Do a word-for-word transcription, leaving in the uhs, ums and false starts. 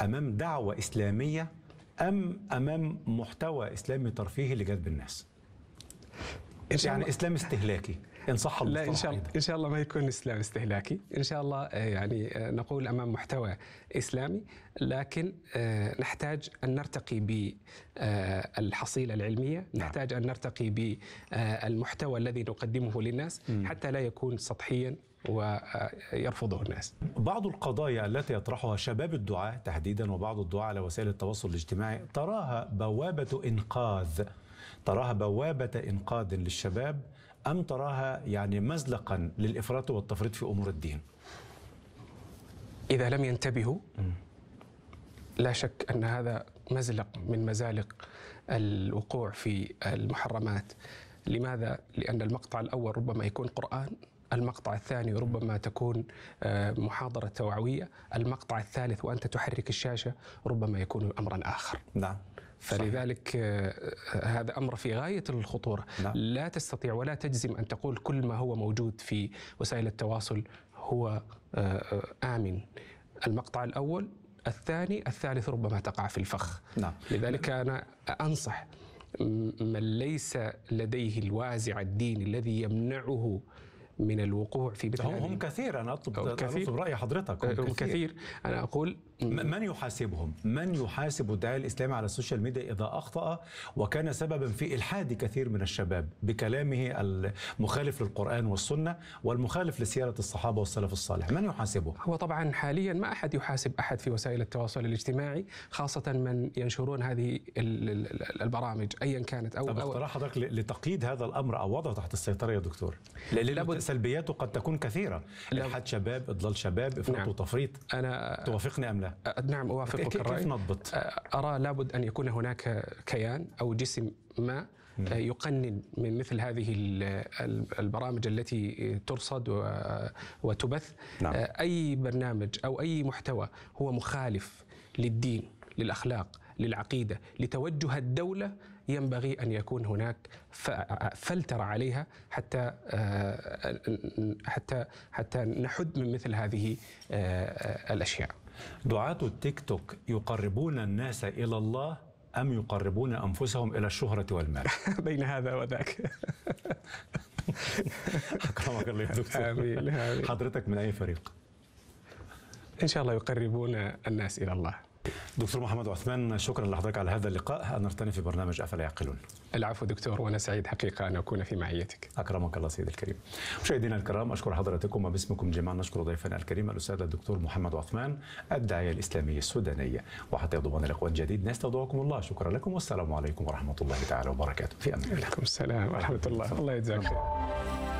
أمام دعوة إسلامية أم أمام محتوى إسلامي ترفيهي لجذب الناس؟ يعني إسلام استهلاكي إن صح لا إن شاء الله إن شاء الله ما يكون إسلام استهلاكي، إن شاء الله يعني نقول أمام محتوى إسلامي، لكن نحتاج أن نرتقي بالحصيلة العلمية، نحتاج أن نرتقي بالمحتوى الذي نقدمه للناس حتى لا يكون سطحيا ويرفضه الناس. بعض القضايا التي يطرحها شباب الدعاة تحديدا وبعض الدعاة على وسائل التواصل الاجتماعي تراها بوابة إنقاذ، تراها بوابة إنقاذ للشباب أم تراها يعني مزلقا للإفراط والتفريط في أمور الدين؟ إذا لم ينتبهوا لا شك أن هذا مزلق من مزالق الوقوع في المحرمات. لماذا؟ لأن المقطع الأول ربما يكون قرآن، المقطع الثاني ربما تكون محاضرة توعوية، المقطع الثالث وأنت تحرك الشاشة ربما يكون أمرا آخر. نعم. فلذلك صحيح. هذا أمر في غاية الخطورة. نعم. لا تستطيع ولا تجزم أن تقول كل ما هو موجود في وسائل التواصل هو آمن. المقطع الأول، الثاني، الثالث ربما تقع في الفخ. نعم. لذلك أنا أنصح من ليس لديه الوازع الديني الذي يمنعه من الوقوع في مثل هم كثير. أنا أطلب كثير. أطلب رأي حضرتك. هم كثير. كثير. أنا أقول من يحاسبهم؟ من يحاسب الداعية الإسلامي على السوشيال ميديا إذا أخطأ وكان سببا في إلحاد كثير من الشباب بكلامه المخالف للقرآن والسنة والمخالف لسيرة الصحابة والسلف الصالح؟ من يحاسبه؟ هو طبعا حاليا ما أحد يحاسب أحد في وسائل التواصل الاجتماعي، خاصة من ينشرون هذه البرامج أيا كانت. أو طب اقتراح حضرتك لتقييد هذا الأمر أو وضعه تحت السيطرة يا دكتور؟ لابد سلبياته قد تكون كثيرة، إلحاد شباب، إضلال شباب، إفراط نعم. وتفريط. أنا توافقني أم لا؟ نعم أوافقك الرأي. كيف نضبط؟ أرى لابد أن يكون هناك كيان أو جسم ما يقنن من مثل هذه البرامج التي ترصد وتبث. نعم. أي برنامج أو أي محتوى هو مخالف للدين، للأخلاق، للعقيدة، لتوجه الدولة، ينبغي أن يكون هناك فلتر عليها حتى حتى حتى نحد من مثل هذه الأشياء. دعاة التيك توك يقربون الناس إلى الله أم يقربون أنفسهم إلى الشهرة والمال؟ بين هذا وذاك. أكرمك الله يا دكتور. آمين آمين. حضرتك من أي فريق؟ إن شاء الله يقربون الناس إلى الله. دكتور محمد عثمان، شكرا لحضرتك على هذا اللقاء. أنرتني في برنامج أفلا يعقلون. العفو دكتور، وأنا سعيد حقيقة أن أكون في معيتك. أكرمك الله سيدي الكريم. مشاهدينا الكرام، أشكر حضراتكم وباسمكم جميعا نشكر ضيفنا الكريم الأستاذ الدكتور محمد عثمان الداعية الإسلامي السوداني. وحتى يضمن لقاء جديد نستودعكم الله. شكرا لكم والسلام عليكم ورحمة الله تعالى وبركاته. في أمان الله. وعليكم السلام ورحمة الله. الله يجزاك خير.